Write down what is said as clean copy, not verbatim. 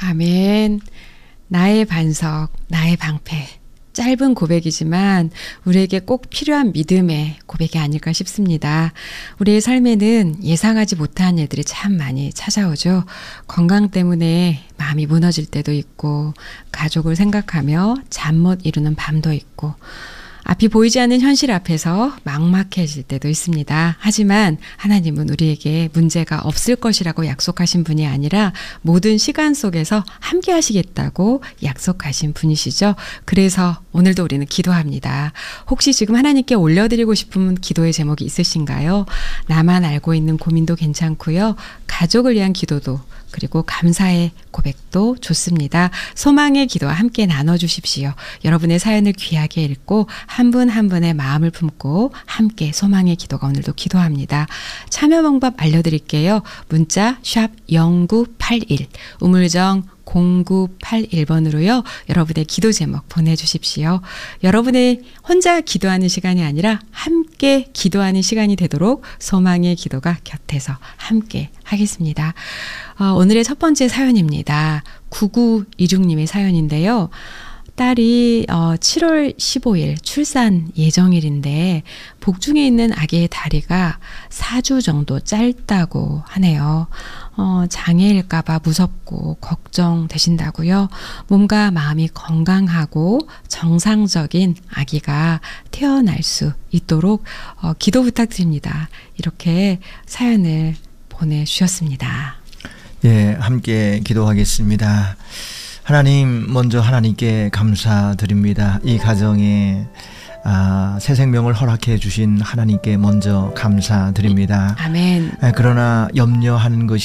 아멘. 나의 반석, 나의 방패. 짧은 고백이지만 우리에게 꼭 필요한 믿음의 고백이 아닐까 싶습니다. 우리의 삶에는 예상하지 못한 일들이 참 많이 찾아오죠. 건강 때문에 마음이 무너질 때도 있고, 가족을 생각하며 잠 못 이루는 밤도 있고, 앞이 보이지 않는 현실 앞에서 막막해질 때도 있습니다. 하지만 하나님은 우리에게 문제가 없을 것이라고 약속하신 분이 아니라 모든 시간 속에서 함께 하시겠다고 약속하신 분이시죠. 그래서 오늘도 우리는 기도합니다. 혹시 지금 하나님께 올려드리고 싶은 기도의 제목이 있으신가요? 나만 알고 있는 고민도 괜찮고요. 가족을 위한 기도도, 그리고 감사의 고백도 좋습니다. 소망의 기도와 함께 나눠주십시오. 여러분의 사연을 귀하게 읽고 한 분 한 분의 마음을 품고 함께 소망의 기도가 오늘도 기도합니다. 참여 방법 알려드릴게요. 문자 샵 0981 우물정 0981번으로요. 여러분의 기도 제목 보내주십시오. 여러분의 혼자 기도하는 시간이 아니라 함께 기도하는 시간이 되도록 소망의 기도가 곁에서 함께 하겠습니다. 오늘의 첫 번째 사연입니다. 9926님의 사연인데요. 딸이 7월 15일 출산 예정일인데 복중에 있는 아기의 다리가 4주 정도 짧다고 하네요. 장애일까봐 무섭고 걱정되신다고요. 몸과 마음이 건강하고 정상적인 아기가 태어날 수 있도록 기도 부탁드립니다. 이렇게 사연을 보내주셨습니다. 예, 함께 기도하겠습니다. 하나님, 먼저 하나님께 감사드립니다. 이 가정에 새 생명을 허락해 주신 하나님께 먼저 감사드립니다. 아멘. 그러나 염려하는 것이